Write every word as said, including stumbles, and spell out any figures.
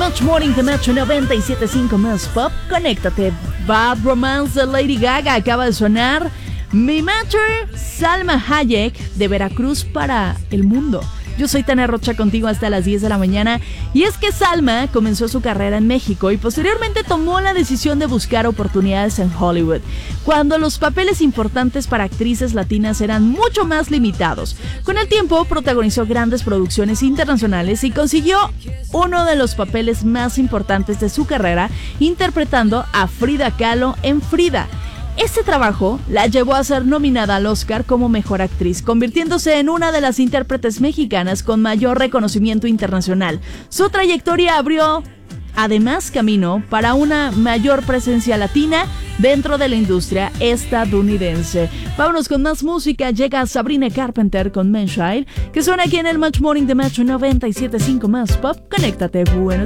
Match Morning de Match noventa y siete punto cinco más Pop. Conéctate. Bad Romance de Lady Gaga acaba de sonar. Mi Matter, Salma Hayek de Veracruz para el mundo. Yo soy Tania Rocha contigo hasta las diez de la mañana. Y es que Salma comenzó su carrera en México y posteriormente tomó la decisión de buscar oportunidades en Hollywood, cuando los papeles importantes para actrices latinas eran mucho más limitados. Con el tiempo protagonizó grandes producciones internacionales y consiguió uno de los papeles más importantes de su carrera, interpretando a Frida Kahlo en Frida. Este trabajo la llevó a ser nominada al Oscar como Mejor Actriz, convirtiéndose en una de las intérpretes mexicanas con mayor reconocimiento internacional. Su trayectoria abrió, además, camino para una mayor presencia latina dentro de la industria estadounidense. Vámonos con más música. Llega Sabrina Carpenter con Menshire, que suena aquí en el Match Morning de Match noventa y siete punto cinco más Pop. Conéctate. Buenos